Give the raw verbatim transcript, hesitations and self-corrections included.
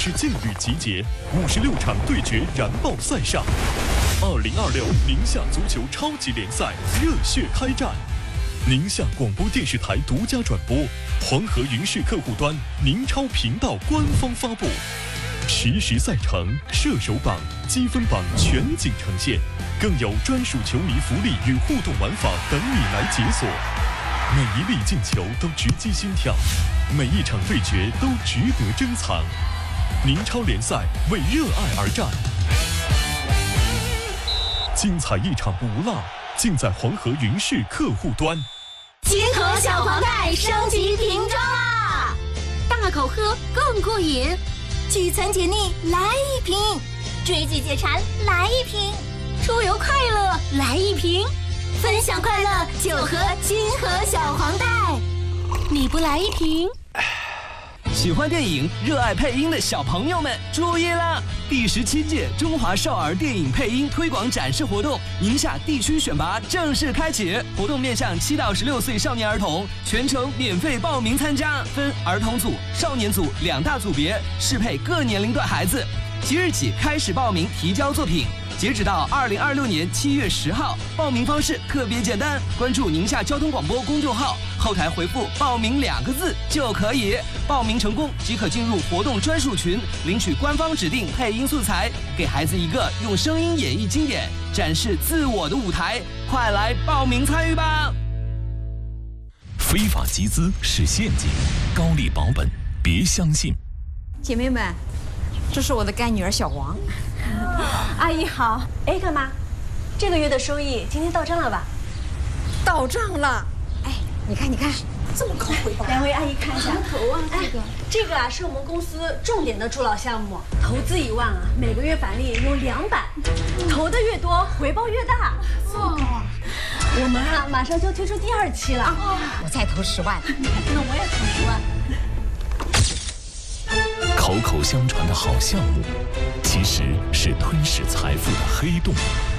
市劲旅集结，五十六场对决燃爆赛上。二零二六宁夏足球超级联赛热血开战，宁夏广播电视台独家转播，黄河云视客户端、宁超频道官方发布。实时赛程、射手榜、积分榜全景呈现，更有专属球迷福利与互动玩法等你来解锁。每一粒进球都直击心跳，每一场对决都值得珍藏。宁超联赛为热爱而战，精彩一场不落，尽在黄河云视客户端。 金河小黄袋升级瓶装啦！ 大口喝更过瘾， 聚餐解腻来一瓶，追剧解馋来一瓶， 出游快乐来一瓶， 分享快乐就喝金河小黄袋。 你不来一瓶？ 喜欢电影、热爱配音的小朋友们注意了！第十七届中华少儿电影配音推广展示活动，宁夏地区选拔正式开启。活动面向七到十六岁少年儿童，全程免费报名参加，分儿童组、少年组两大组别，适配各年龄段孩子。即日起开始报名提交作品。截止到二零二六年七月十号，报名方式特别简单，关注宁夏交通广播公众号，后台回复“报名”两个字就可以。报名成功即可进入活动专属群，领取官方指定配音素材，给孩子一个用声音演绎经典、展示自我的舞台。快来报名参与吧！ 非法集资是陷阱，高利保本别相信。 姐妹们，这是我的干女儿小王。 阿姨好，哎，干妈，这个月的收益今天到账了吧？ 到账了。哎，你看，你看，这么高回报。 两位阿姨看一下。 头啊，这个。 这个啊是我们公司重点的助老项目，投资一万啊，每个月返利有两百，投的越多，回报越大。 哦。 我们啊马上就推出第二期了。 哦。我再投十万。 那我也投十万。 口口相传的好项目，其实是吞噬财富的黑洞。